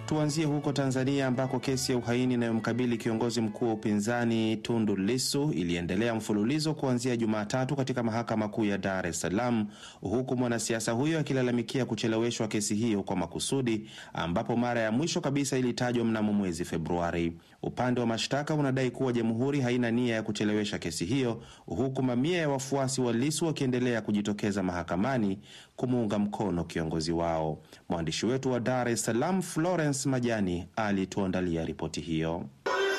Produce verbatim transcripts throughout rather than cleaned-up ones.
Tuanzie huko Tanzania ambako kesi ya uhaini inayomkabili kiongozi mkuu wa upinzani Tundu Lissu iliendelea mfululizo kuanzia Jumatatu katika mahakama kuu ya Dar es Salaam, huku mwanasiasa huyo akilalamikia kucheleweshwa kesi hiyo kwa makusudi, ambapo mara ya mwisho kabisa ilitajwa mnamo mwezi Februari. Upande wa mashtaka unadai kuwa jamhuri haina nia ya kuchelewesha kesi hiyo, huku mamia ya wafuasi wa Lissu wakiendelea kujitokeza mahakamani kumuunga mkono kiongozi wao. Mwandishi wetu wa Dar es Salaam Florence Majani alituandalia ripoti hiyo.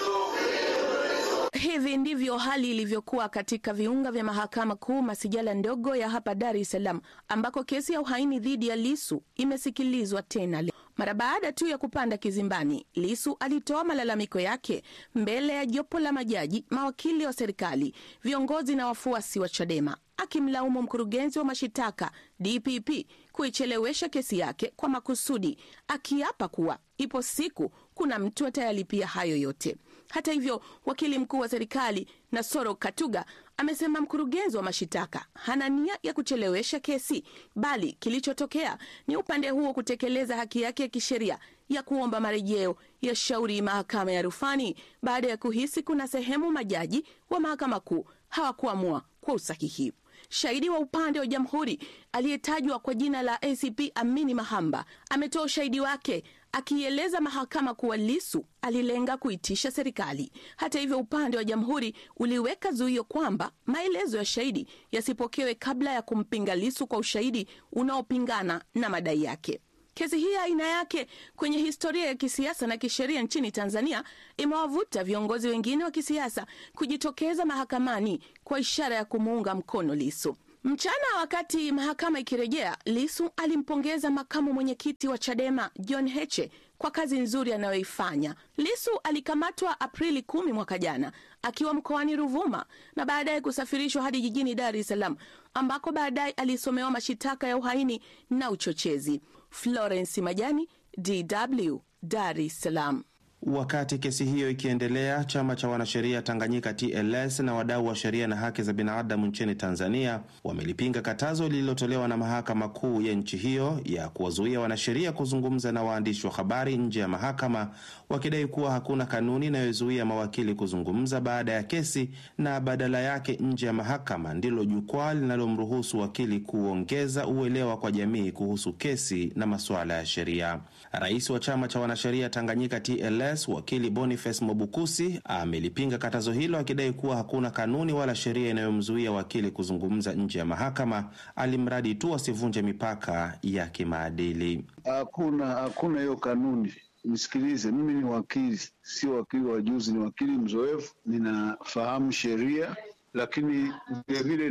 Hivi ndivyo hali ilivyokuwa katika viunga vya mahakama kuu masijala ndogo ya hapa Dar es Salaam, ambako kesi ya uhaini dhidi ya Lissu imesikilizwa tena leo. Mara baada tu ya kupanda kizimbani, Lissu alitoa malalamiko yake mbele ya jopo la majaji, mawakili wa serikali, viongozi na wafuasi wa Chadema, akimlaumu mkurugenzi wa mashitaka D P P kuichelewesha kesi yake kwa makusudi, akiapa kuwa ipo siku kuna mtu atayalipia hayo yote. Hata hivyo, wakili mkuu wa serikali Nasoro Katuga amesema mkurugenzi wa mashitaka hana nia ya kuchelewesha kesi, bali kilichotokea ni upande huo kutekeleza haki yake ya kisheria ya kuomba marejeo ya shauri mahakama ya rufani baada ya kuhisi kuna sehemu majaji wa mahakama kuu hawakuamua kwa usahihi. Shahidi wa upande wa jamhuri aliyetajwa kwa jina la A C P Amini Mahamba ametoa ushahidi wake akieleza mahakama kuwa Lissu alilenga kuitisha serikali. Hata hivyo, upande wa jamhuri uliweka zuio kwamba maelezo ya shahidi yasipokewe kabla ya kumpinga Lissu kwa ushahidi unaopingana na madai yake. Kesi hii aina yake kwenye historia ya kisiasa na kisheria nchini Tanzania imewavuta viongozi wengine wa kisiasa kujitokeza mahakamani kwa ishara ya kumuunga mkono Lissu. Mchana wakati mahakama ikirejea, Lissu alimpongeza makamu mwenyekiti wa Chadema John Heche kwa kazi nzuri anayoifanya. Lissu alikamatwa Aprili kumi mwaka jana akiwa mkoani Ruvuma na baadaye kusafirishwa hadi jijini Dar es Salaam, ambako baadaye alisomewa mashitaka ya uhaini na uchochezi. Florence Majani, D W, Dar es Salaam. Wakati kesi hiyo ikiendelea, chama cha wanasheria Tanganyika T L S na wadau wa sheria na haki za binadamu nchini Tanzania wamelipinga katazo lililotolewa na mahakama kuu ya nchi hiyo ya kuwazuia wanasheria kuzungumza na waandishi wa habari nje ya mahakama, wakidai kuwa hakuna kanuni inayozuia mawakili kuzungumza baada ya kesi, na badala yake nje ya mahakama ndilo jukwaa linalomruhusu wakili kuongeza uelewa kwa jamii kuhusu kesi na masuala ya sheria. Rais wa chama cha wanasheria Tanganyika T L S wakili Boniface Mwabukusi amelipinga katazo hilo, akidai kuwa hakuna kanuni wala sheria inayomzuia wakili kuzungumza nje ya mahakama, alimradi tu asivunje mipaka ya kimaadili. Hakuna hakuna hiyo kanuni. Nisikilize, mimi ni wakili, sio wakili wa juzi, ni wakili mzoefu, ninafahamu sheria, lakini vile vile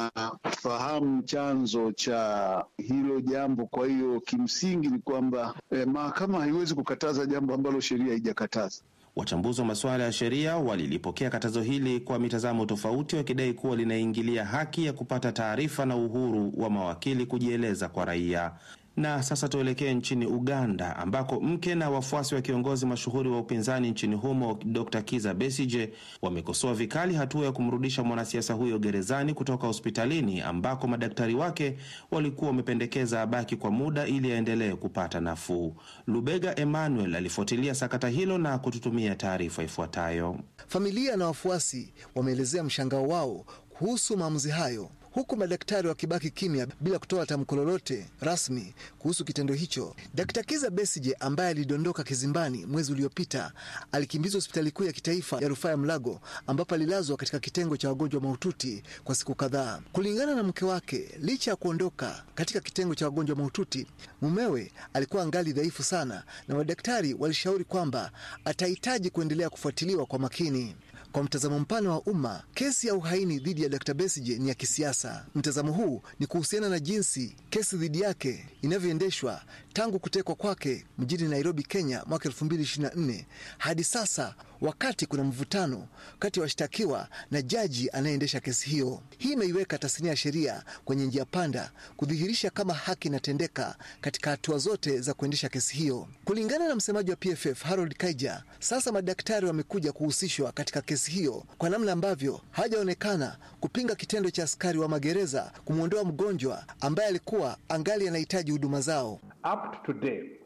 ninafahamu chanzo cha hilo jambo. Kwa hiyo kimsingi ni kwamba eh, mahakama haiwezi kukataza jambo ambalo sheria haijakataza. Wachambuzi wa masuala ya sheria walilipokea katazo hili kwa mitazamo tofauti, wakidai kuwa linaingilia haki ya kupata taarifa na uhuru wa mawakili kujieleza kwa raia. Na sasa tuelekee nchini Uganda, ambako mke na wafuasi wa kiongozi mashuhuri wa upinzani nchini humo Doctor Kizza Besigye wamekosoa vikali hatua ya kumrudisha mwanasiasa huyo gerezani kutoka hospitalini, ambako madaktari wake walikuwa wamependekeza abaki kwa muda ili aendelee kupata nafuu. Lubega Emmanuel alifuatilia sakata hilo na kututumia taarifa ifuatayo. Familia na wafuasi wameelezea mshangao wao kuhusu maamuzi hayo, huku madaktari wakibaki kimya bila kutoa tamko lolote rasmi kuhusu kitendo hicho. Daktari Kizza Besigye ambaye alidondoka kizimbani mwezi uliopita alikimbizwa hospitali kuu ya kitaifa ya rufaa ya Mulago, ambapo alilazwa katika kitengo cha wagonjwa mahututi kwa siku kadhaa. Kulingana na mke wake, licha ya kuondoka katika kitengo cha wagonjwa mahututi, mumewe alikuwa angali dhaifu sana, na madaktari walishauri kwamba atahitaji kuendelea kufuatiliwa kwa makini. Kwa mtazamo mpana wa umma, kesi ya uhaini dhidi ya Daktari Besigye ni ya kisiasa. Mtazamo huu ni kuhusiana na jinsi kesi dhidi yake inavyoendeshwa tangu kutekwa kwake mjini Nairobi, Kenya mwaka elfu mbili ishirini na nne hadi sasa, wakati kuna mvutano kati ya washtakiwa na jaji anayeendesha kesi hiyo. Hii imeiweka tasnia ya sheria kwenye njia panda, kudhihirisha kama haki inatendeka katika hatua zote za kuendesha kesi hiyo. Kulingana na msemaji wa P F F Harold Kaija, sasa madaktari wamekuja kuhusishwa katika kesi hiyo kwa namna ambavyo hajaonekana kupinga kitendo cha askari wa magereza kumwondoa mgonjwa ambaye alikuwa angali anahitaji huduma zao. Up to today,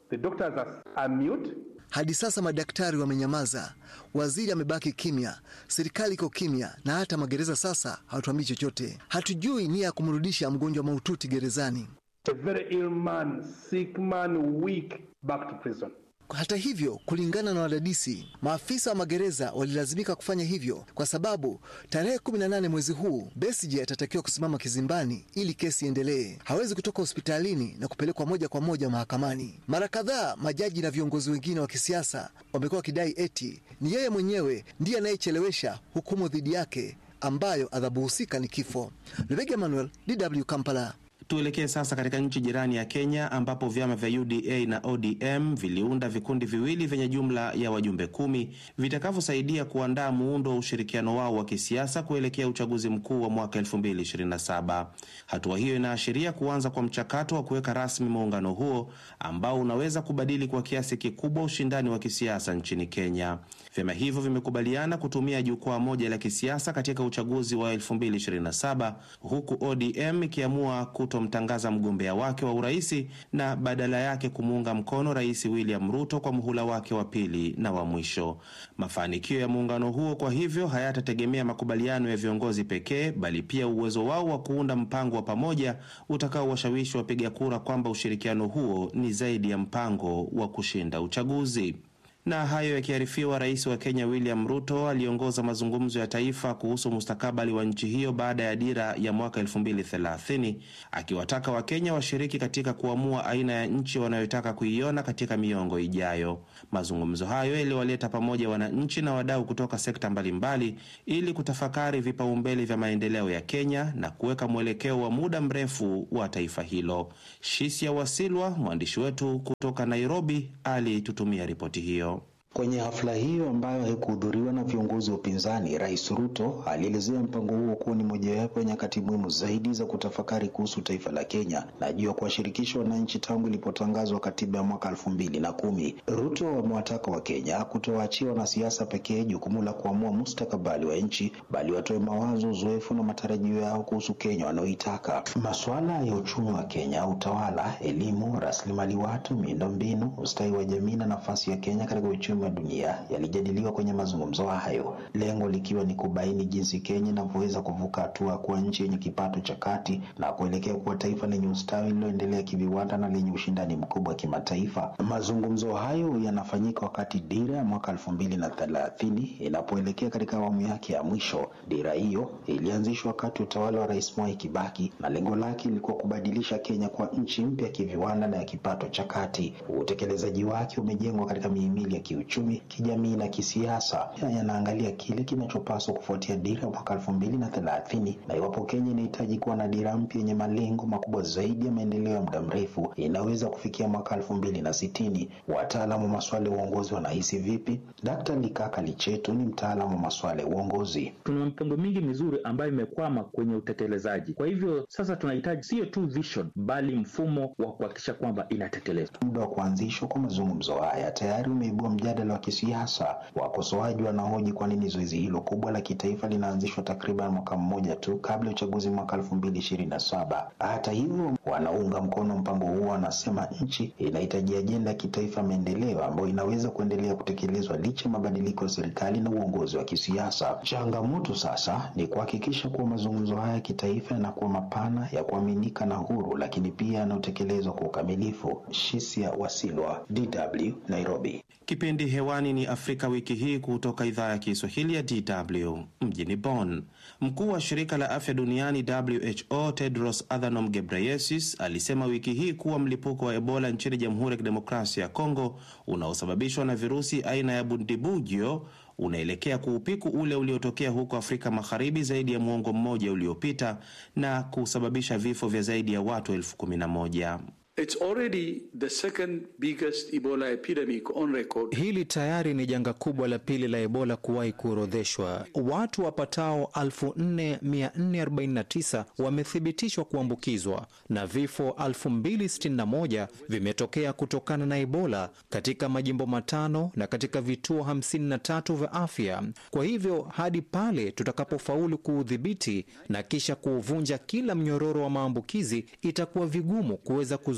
The doctors are mute. Hadi sasa madaktari wamenyamaza, waziri amebaki kimya, serikali iko kimya, na hata magereza sasa hawatuambii chochote. Hatujui nia ya kumrudisha mgonjwa mahututi gerezani. A very ill man, sick man, weak, back to prison. Hata hivyo, kulingana na wadadisi, maafisa wa magereza walilazimika kufanya hivyo kwa sababu tarehe kumi na nane mwezi huu Besigye atatakiwa kusimama kizimbani ili kesi iendelee. Hawezi kutoka hospitalini na kupelekwa moja kwa moja mahakamani. Mara kadhaa majaji na viongozi wengine wa kisiasa wamekuwa wakidai eti ni yeye mwenyewe ndiye anayechelewesha hukumu dhidi yake, ambayo adhabu husika ni kifo. Lubega Emmanuel, D W Kampala. Tuelekee sasa katika nchi jirani ya Kenya ambapo vyama vya U D A na O D M viliunda vikundi viwili vyenye jumla ya wajumbe kumi vitakavyosaidia kuandaa muundo wa ushirikiano wao wa kisiasa kuelekea uchaguzi mkuu wa mwaka elfu mbili ishirini na saba. Hatua hiyo inaashiria kuanza kwa mchakato wa kuweka rasmi muungano huo ambao unaweza kubadili kwa kiasi kikubwa ushindani wa kisiasa nchini Kenya. Vyama hivyo vimekubaliana kutumia jukwaa moja la kisiasa katika uchaguzi wa elfu mbili ishirini na saba, huku O D M ikiamua kutomtangaza mgombea wake wa uraisi na badala yake kumuunga mkono Rais William Ruto kwa muhula wake wa pili na wa mwisho. Mafanikio ya muungano huo kwa hivyo hayatategemea makubaliano ya viongozi pekee, bali pia uwezo wao wa kuunda mpango wa pamoja utakaowashawishi wapiga kura kwamba ushirikiano huo ni zaidi ya mpango wa kushinda uchaguzi. Na hayo yakiarifiwa, Rais wa Kenya William Ruto aliongoza mazungumzo ya taifa kuhusu mustakabali wa nchi hiyo baada ya dira ya mwaka elfu mbili thelathini, akiwataka Wakenya washiriki katika kuamua aina ya nchi wanayotaka kuiona katika miongo ijayo. Mazungumzo hayo yaliwaleta pamoja wananchi na wadau kutoka sekta mbalimbali ili kutafakari vipaumbele vya maendeleo ya Kenya na kuweka mwelekeo wa muda mrefu wa taifa hilo. Shisia Wasilwa, mwandishi wetu kutoka Nairobi, alitutumia ripoti hiyo. Kwenye hafla hiyo ambayo haikuhudhuriwa na viongozi wa upinzani, Rais Ruto alielezea mpango huo kuwa ni mojawapo ya nyakati muhimu zaidi za kutafakari kuhusu taifa la Kenya na juu ya kuwashirikisha wananchi tangu ilipotangazwa katiba ya mwaka elfu mbili na kumi. Ruto amewataka wa Kenya kutowaachia wanasiasa pekee jukumu la kuamua mustakabali wa nchi, bali watoe mawazo, uzoefu na matarajio yao kuhusu Kenya wanaoitaka. Masuala ya uchumi wa Kenya, utawala, elimu, rasilimali watu, miundombinu, ustawi wa jamii na nafasi ya Kenya katika uchumi wa dunia yalijadiliwa kwenye mazungumzo hayo, lengo likiwa ni kubaini jinsi Kenya inavyoweza kuvuka hatua kwa nchi yenye kipato cha kati na kuelekea kuwa taifa lenye ustawi liloendelea kiviwanda na lenye ushindani mkubwa kimataifa. Mazungumzo hayo yanafanyika wakati dira ya mwaka elfu mbili na thelathini inapoelekea katika awamu yake ya mwisho. Dira hiyo ilianzishwa wakati utawala wa Rais Mwai Kibaki na lengo lake lilikuwa kubadilisha Kenya kwa nchi mpya kiviwanda na ya kipato cha kati. Utekelezaji wake umejengwa katika mihimili ya kiuchumi, kijamii na kisiasa. Yanaangalia kile kinachopaswa kufuatia dira ya mwaka elfu mbili na thelathini na iwapo Kenya inahitaji kuwa na dira mpya yenye malengo makubwa zaidi ya maendeleo ya muda mrefu inaweza kufikia mwaka elfu mbili na sitini. Wataalamu wa masuala ya uongozi wanahisi vipi? Daktari Likaka Lichetu ni mtaalamu wa masuala ya uongozi. Tuna mpango mingi mizuri ambayo imekwama kwenye utekelezaji. Kwa hivyo sasa tunahitaji sio tu vision bali mfumo wa kuhakikisha kwamba inatekelezwa. Muda wa kuanzishwa kwa mazungumzo haya tayari umeibua mjadala wa kisiasa. Wakosoaji wanahoji kwa nini zoezi hilo kubwa la kitaifa linaanzishwa takriban mwaka mmoja tu kabla ya uchaguzi mwaka elfu mbili ishirini na saba. Hata hivyo, wanaunga mkono mpango huo wanasema nchi inahitaji ajenda ya kitaifa maendeleo ambayo inaweza kuendelea kutekelezwa licha mabadiliko ya serikali na uongozi wa kisiasa. Changamoto sasa ni kuhakikisha kuwa mazungumzo haya ya kitaifa yanakuwa mapana, ya kuaminika na huru, lakini pia yanatekelezwa kwa ukamilifu. Shisia Wasilwa, D W, Nairobi. Kipindi hewani ni Afrika Wiki Hii kutoka idhaa ya Kiswahili ya D W mjini Bonn. Mkuu wa shirika la afya duniani W H O Tedros Adhanom Ghebreyesus alisema wiki hii kuwa mlipuko wa Ebola nchini Jamhuri ya Kidemokrasia ya Kongo unaosababishwa na virusi aina ya Bundibugyo unaelekea kuupiku ule uliotokea huko Afrika Magharibi zaidi ya muongo mmoja uliopita na kusababisha vifo vya zaidi ya watu elfu kumi na moja. It's already the second biggest Ebola epidemic on record. Hili tayari ni janga kubwa la pili la Ebola kuwahi kuorodheshwa. Watu wapatao elfu nne mia nne arobaini na tisa wamethibitishwa kuambukizwa na vifo elfu mbili sitini na moja vimetokea kutokana na Ebola katika majimbo matano na katika vituo hamsini na tatu vya afya. Kwa hivyo hadi pale tutakapofaulu kuudhibiti na kisha kuuvunja kila mnyororo wa maambukizi, itakuwa vigumu kuweza kuzuia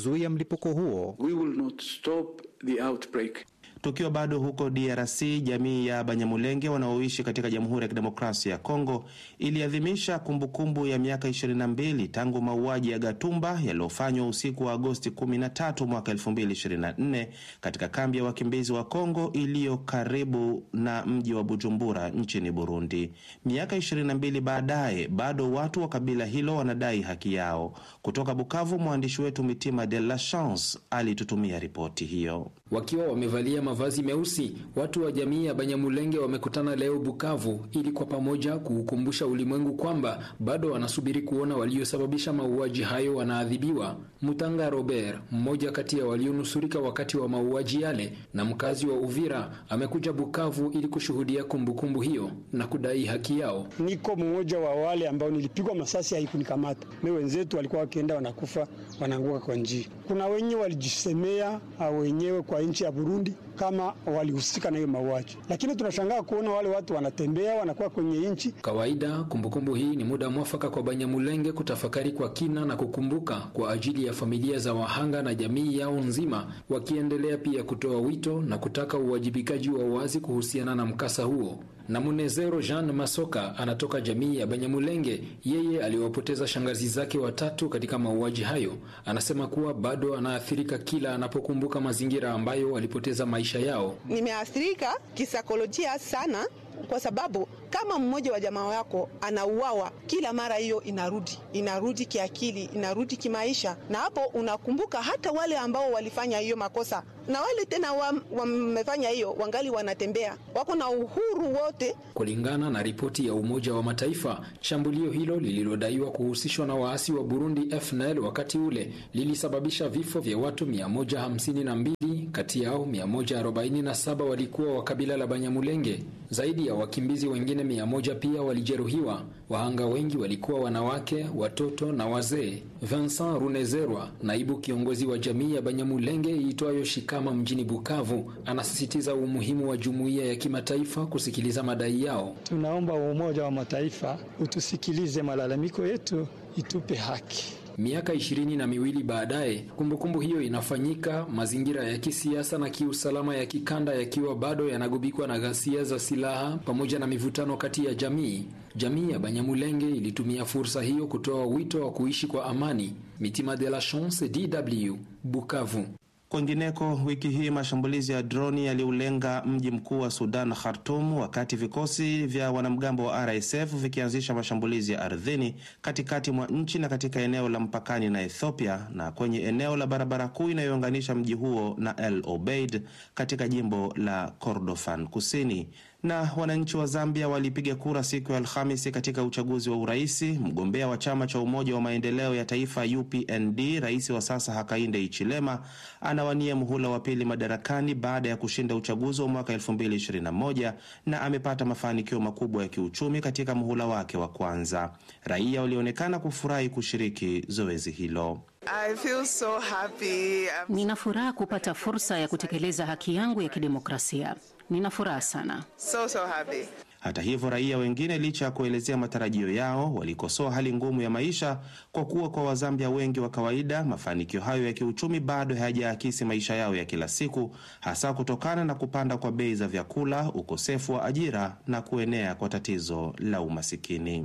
kuzuia mlipuko huo. We will not stop the outbreak. Tukiwa bado huko D R C, jamii ya Banyamulenge wanaoishi katika Jamhuri ya Kidemokrasia ya Kongo iliadhimisha kumbukumbu ya miaka ishirini na mbili tangu mauaji ya Gatumba yaliyofanywa usiku wa Agosti kumi na tatu mwaka elfu mbili ishirini na nne katika kambi ya wakimbizi wa Kongo iliyo karibu na mji wa Bujumbura nchini Burundi. Miaka ishirini na mbili baadaye, bado watu wa kabila hilo wanadai haki yao. Kutoka Bukavu, mwandishi wetu Mitima de la Chance alitutumia ripoti hiyo. Wakiwa wamevalia mavazi meusi, watu wa jamii ya Banyamulenge wamekutana leo Bukavu ili kwa pamoja kuukumbusha ulimwengu kwamba bado wanasubiri kuona waliosababisha mauaji hayo wanaadhibiwa. Mutanga Robert, mmoja kati ya walionusurika wakati wa mauaji yale na mkazi wa Uvira, amekuja Bukavu ili kushuhudia kumbukumbu hiyo na kudai haki yao. Niko mmoja wa wale ambao nilipigwa masasi haikunikamata. Mimi wenzetu walikuwa wakienda wanakufa, wanaanguka kwa njia. Kuna wenye walijisemea au wenyewe kwa nchi ya Burundi kama walihusika na hiyo mauaji. Lakini tunashangaa kuona wale watu wanatembea wanakuwa kwenye nchi. Kawaida kumbukumbu hii ni muda mwafaka kwa Banyamulenge kutafakari kwa kina na kukumbuka kwa ajili ya familia za wahanga na jamii yao nzima, wakiendelea pia kutoa wito na kutaka uwajibikaji wa wazi kuhusiana na mkasa huo. Na Munezero Jean Masoka anatoka jamii ya Banyamulenge. Yeye aliwapoteza shangazi zake watatu katika mauaji hayo. Anasema kuwa bado anaathirika kila anapokumbuka mazingira ambayo walipoteza maisha yao. Nimeathirika kisaikolojia sana kwa sababu kama mmoja wa jamaa wako anauawa, kila mara hiyo inarudi. Inarudi kiakili, inarudi kimaisha. Na hapo unakumbuka hata wale ambao walifanya hiyo makosa. Na wale tena wamefanya hiyo wangali wanatembea. Wako na uhuru wote. Kulingana na ripoti ya Umoja wa Mataifa, shambulio hilo lililodaiwa kuhusishwa na waasi wa Burundi F N L wakati ule lilisababisha vifo vya watu mia moja hamsini na mbili, kati yao mia moja arobaini na saba walikuwa wa kabila la Banyamulenge. Zaidi ya wakimbizi wengine mia moja pia walijeruhiwa. Wahanga wengi walikuwa wanawake, watoto na wazee. Vincent Runezerwa, naibu kiongozi wa jamii ya Banyamulenge iitwayo Shikama mjini Bukavu, anasisitiza umuhimu wa jumuiya ya kimataifa kusikiliza madai yao. Tunaomba Umoja wa Mataifa utusikilize malalamiko yetu, itupe haki. Miaka ishirini na miwili baadaye, kumbukumbu hiyo inafanyika, mazingira ya kisiasa na kiusalama ya kikanda yakiwa bado yanagubikwa na ghasia za silaha pamoja na mivutano kati ya jamii. Jamii ya Banyamulenge ilitumia fursa hiyo kutoa wito wa kuishi kwa amani. Mitima de la Chance, D W, Bukavu. Kwingineko, wiki hii mashambulizi ya droni yaliulenga mji mkuu wa Sudan, Khartoum, wakati vikosi vya wanamgambo wa R S F vikianzisha mashambulizi ya ardhini katikati mwa nchi na katika eneo la mpakani na Ethiopia na kwenye eneo la barabara kuu inayounganisha mji huo na El Obeid katika jimbo la Kordofan Kusini. Na wananchi wa Zambia walipiga kura siku ya Alhamisi katika uchaguzi wa uraisi. Mgombea wa chama cha Umoja wa Maendeleo ya Taifa U P N D, rais wa sasa Hakainde Hichilema, anawania muhula wa pili madarakani baada ya kushinda uchaguzi wa mwaka elfu mbili ishirini na moja na amepata mafanikio makubwa ya kiuchumi katika muhula wake wa kwanza. Raia walionekana kufurahi kushiriki zoezi hilo. I feel so happy. Nina furaha kupata fursa ya kutekeleza haki yangu ya kidemokrasia. Nina furaha sana. So so happy. Hata hivyo, raia wengine licha ya kuelezea matarajio yao walikosoa hali ngumu ya maisha kwa kuwa kwa Wazambia wengi wa kawaida mafanikio hayo ya kiuchumi bado hayajaakisi maisha yao ya kila siku, hasa kutokana na kupanda kwa bei za vyakula, ukosefu wa ajira na kuenea kwa tatizo la umasikini.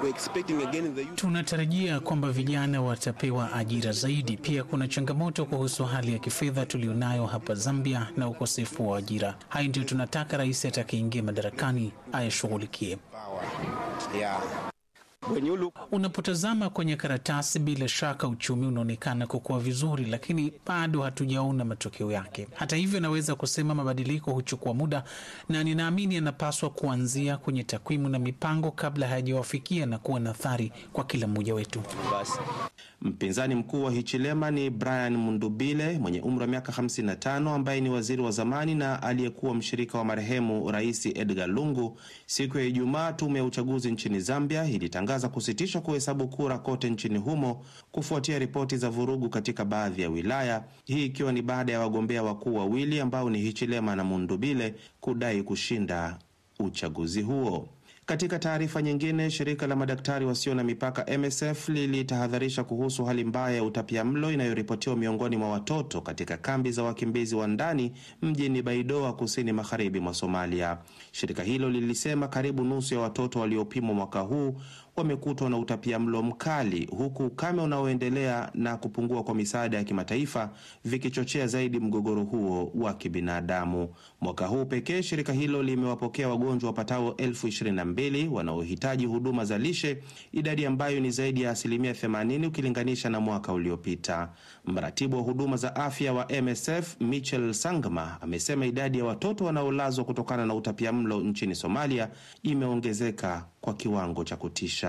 Tunatarajia kwamba vijana watapewa ajira zaidi. Pia kuna changamoto kuhusu hali ya kifedha tulionayo hapa Zambia na ukosefu wa ajira. Hayo ndio tunataka rais atakayeingia madarakani ayashughulikie. Yeah. Unapotazama kwenye karatasi, bila shaka uchumi unaonekana kukua vizuri, lakini bado hatujaona matokeo yake. Hata hivyo, naweza kusema mabadiliko huchukua muda na ninaamini yanapaswa kuanzia kwenye takwimu na mipango kabla hayajawafikia na kuwa na athari kwa kila mmoja wetu. Mpinzani mkuu wa Hichilema ni Brian Mundubile mwenye umri wa miaka hamsini na tano ambaye ni waziri wa zamani na aliyekuwa mshirika wa marehemu Rais Edgar Lungu. Siku ya Ijumaa, tume ya uchaguzi nchini Zambia ilitangaza kusitisha kuhesabu kura kote nchini humo kufuatia ripoti za vurugu katika baadhi ya wilaya, hii ikiwa ni baada ya wagombea wakuu wawili ambao ni Hichilema na Mundubile kudai kushinda uchaguzi huo. Katika taarifa nyingine, shirika la madaktari wasio na mipaka M S F lilitahadharisha kuhusu hali mbaya ya utapiamlo inayoripotiwa miongoni mwa watoto katika kambi za wakimbizi wa ndani mjini Baidoa, kusini magharibi mwa Somalia. Shirika hilo lilisema karibu nusu ya watoto waliopimwa mwaka huu wamekutwa na utapiamlo mkali, huku ukame unaoendelea na kupungua kwa misaada ya kimataifa vikichochea zaidi mgogoro huo wa kibinadamu. Mwaka huu pekee shirika hilo limewapokea wagonjwa wapatao elfu ishirini na mbili wanaohitaji huduma za lishe, idadi ambayo ni zaidi ya asilimia themanini ukilinganisha na mwaka uliopita. Mratibu wa huduma za afya wa M S F Mitchell Sangma amesema idadi ya watoto wanaolazwa kutokana na utapiamlo nchini Somalia imeongezeka kwa kiwango cha kutisha.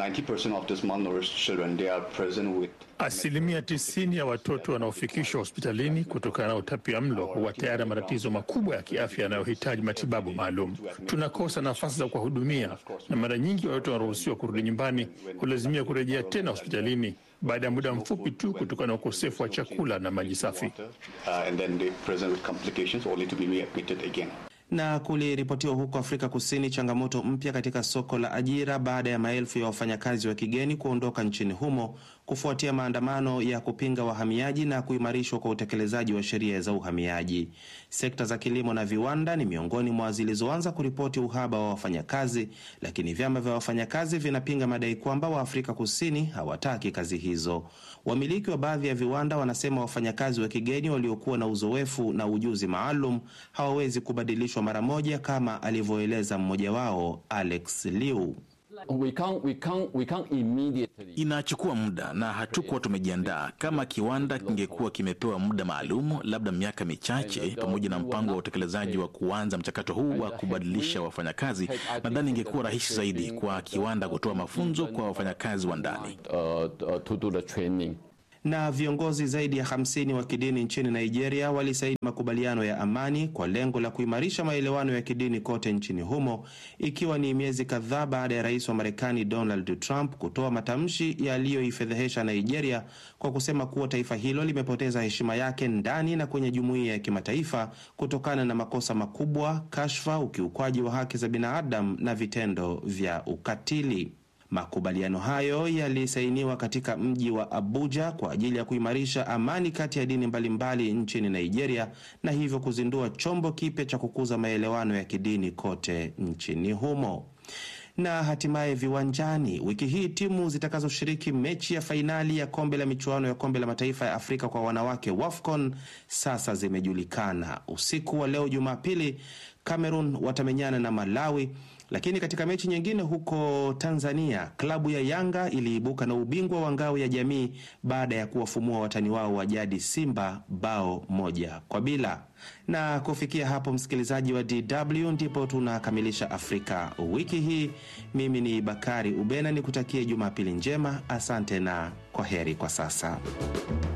Asilimia tisini ya watoto wanaofikishwa hospitalini kutokana na utapiamlo huwa tayari matatizo makubwa ya kiafya yanayohitaji matibabu maalum. Tunakosa nafasi za kuwahudumia, na mara nyingi watoto wanaruhusiwa kurudi nyumbani hulazimia kurejea tena hospitalini baada ya muda mfupi tu kutokana na ukosefu wa chakula na maji safi. Na kuliripotiwa huko Afrika Kusini changamoto mpya katika soko la ajira baada ya maelfu ya wafanyakazi wa kigeni kuondoka nchini humo kufuatia maandamano ya kupinga wahamiaji na kuimarishwa kwa utekelezaji wa sheria za uhamiaji. Sekta za kilimo na viwanda ni miongoni mwa zilizoanza kuripoti uhaba wa wafanyakazi, lakini vyama vya wafanyakazi vinapinga madai kwamba wa Afrika Kusini hawataki kazi hizo. Wamiliki wa baadhi ya viwanda wanasema wafanyakazi wa kigeni waliokuwa na uzoefu na ujuzi maalum hawawezi kubadilishwa mara moja, kama alivyoeleza mmoja wao Alex Liu. We can't, we can't, we can't immediately. Inachukua muda na hatukuwa tumejiandaa. Kama kiwanda kingekuwa kimepewa muda maalumu, labda miaka michache, pamoja na mpango wa utekelezaji wa kuanza mchakato huu wa kubadilisha wafanyakazi, nadhani ingekuwa rahisi zaidi kwa kiwanda kutoa mafunzo kwa wafanyakazi wa ndani. Na viongozi zaidi ya hamsini wa kidini nchini Nigeria walisaini makubaliano ya amani kwa lengo la kuimarisha maelewano ya kidini kote nchini humo, ikiwa ni miezi kadhaa baada ya rais wa Marekani Donald Trump kutoa matamshi yaliyoifedhehesha Nigeria kwa kusema kuwa taifa hilo limepoteza heshima yake ndani na kwenye jumuiya ya kimataifa kutokana na makosa makubwa, kashfa, ukiukwaji wa haki za binadamu na vitendo vya ukatili. Makubaliano hayo yalisainiwa katika mji wa Abuja kwa ajili ya kuimarisha amani kati ya dini mbalimbali nchini Nigeria, na hivyo kuzindua chombo kipya cha kukuza maelewano ya kidini kote nchini humo. Na hatimaye viwanjani, wiki hii timu zitakazoshiriki mechi ya fainali ya kombe la michuano ya kombe la mataifa ya Afrika kwa wanawake WAFCON sasa zimejulikana. Usiku wa leo Jumapili, Cameroon watamenyana na Malawi. Lakini katika mechi nyingine huko Tanzania, klabu ya Yanga iliibuka na ubingwa wa ngao ya jamii baada ya kuwafumua watani wao wa jadi Simba bao moja kwa bila. Na kufikia hapo, msikilizaji wa D W, ndipo tunakamilisha Afrika wiki hii. Mimi ni Bakari Ubena, nikutakie Jumapili njema. Asante na kwaheri kwa sasa.